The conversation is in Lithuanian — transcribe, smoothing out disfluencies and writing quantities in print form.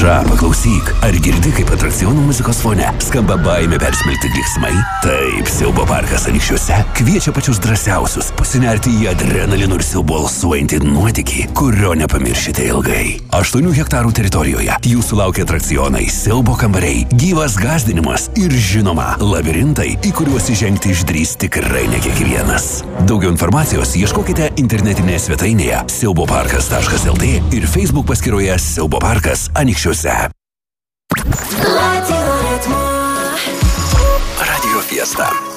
Maža, paklausyk, ar girdi, kaip atrakcionų muzikos fone skamba baimė persmelkti klyksmai? Taip, Siaubo parkas Anykščiuose kviečia pačius drąsiausius pasinerti į adrenalino ir siaubo alsuojantį nuotykį, kurio nepamiršite ilgai. 8 hektarų teritorijoje jūsų laukia atrakcionai, siaubo kambariai, gyvas gąsdinimas ir žinoma, labirintai, į kuriuos įžengti išdrįs tikrai ne kiekvienas. Daugiau informacijos ieškokite internetinėje svetainėje siauboparkas.lt ir Facebook paskyroje Siaubo parkas Anykščiuose. Radio Fiesta.